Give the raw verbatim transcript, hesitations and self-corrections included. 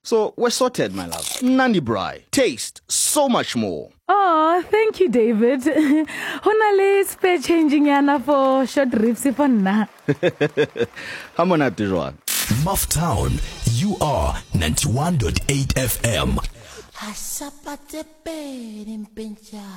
So we're sorted, my love. Nandi Bry. Taste so much more. Oh, thank you, David. Honale spare changing yana for short ribs for na. Hamona Tijwa. Mufftown, you are ninety-one point eight F M.